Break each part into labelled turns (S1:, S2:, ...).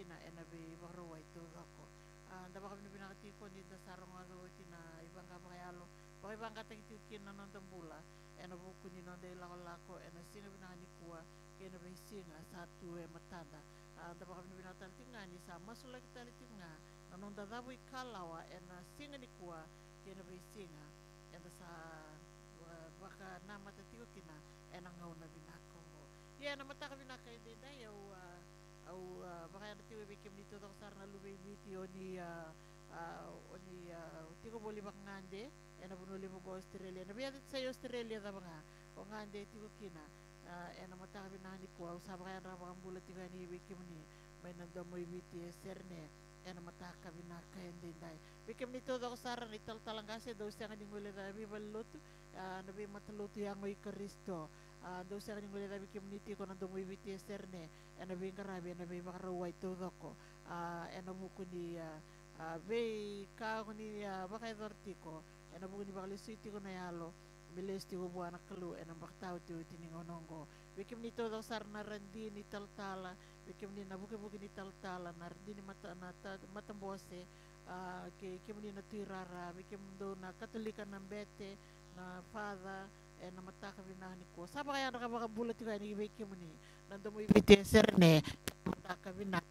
S1: kina ena be barua itu roko da baka bina bina tiko ni da sarong alo kina ibang ka bayalo baka ibang ka tiki kina non tambula ena buku ni non de lako lako ena singa bina ni kuwa kena be singa satu matada da baka bina bina tal tinga ni sa masula kita li tinga non da dabu ikalawa ena singa ni kuwa kena be singa ena sa baka nama tatiko kina ena ngau na binako ya na mata ka binaka ide na au baka na tiwi bikim dito tong sar na lubi video ni oni tiko boli bak ngande ena bunuli mo go Australia na biya sa Australia da mga o ngande tiko kina ena mata ka binani ko au sa baka na baka bulat tiko ni bikim ni may nando mo ibiti serne ena mata ka binaka ide dai bikim dito tong sar ni talang kasi do siya ngani ngule da bi baluto nabi mataluto yang ngoy Kristo do sa kaning wala tabi community ko nando mo ibiti serne ena be ngarabi ena be makaraway to doko ena buko ni be ka ko ni baka dorti ko ena buko ni bakali city ko na yalo bilis ti buana kalu ena baktaw ti tiningonongo bikim ni to sar na randi ni taltala bikim ni na buko ni taltala na randi ni mata na matambose ke kim ni na tirara bikim do na katolika na bete na father na mataka binahani ko saba kaya nakabakabulat yung kaya ni mo ni nando mo ibiti serne mataka binah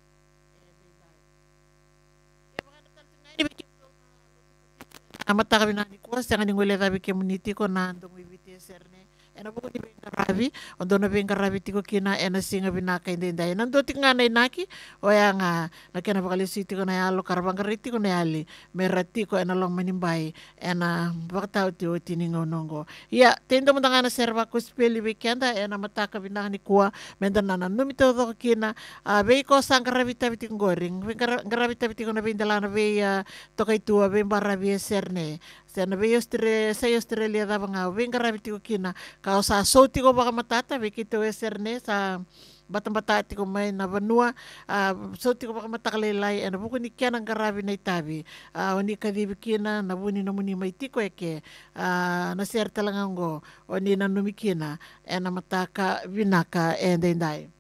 S1: mataka binahani ko sa kaning wala tabi community ko nando mo ibiti serne ena buko ni bengarabi ondo na bengarabi tiko kina ena singa binaka hindi dai nando tinga na inaki o ya nga nakena bakali siti ko na yalo karabang kariti ko na yali merati ko ena long manimbai ena baktaw ti o tiningo nongo ya tendo mo nga na serva ko speli weekenda ena mataka binaka ni kuwa menda na numito to kina be ko sang karabi tabi ting goring karabi tabi ko na bindala na be to kay tuwa be barabi serne sa na be sa Australia da nga be karabi ko kina kao sa soti ko baka matata bikito westerne sa batang batati ko may na banua soti ko baka matakalilay ano buko ni kya ng karabi na itabi oni kadibikina na buni na muni may tiko eke na serta lang ang go oni na numikina na mataka binaka and then